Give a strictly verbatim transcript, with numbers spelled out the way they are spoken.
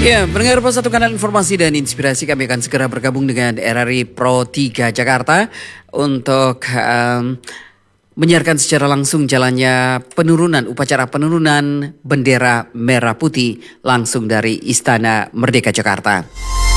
Ya, pendengar Pos satu Kanal Informasi dan Inspirasi, kami akan segera bergabung dengan R R I Pro tiga Jakarta untuk um, menyiarkan secara langsung jalannya penurunan, upacara penurunan bendera merah putih langsung dari Istana Merdeka Jakarta.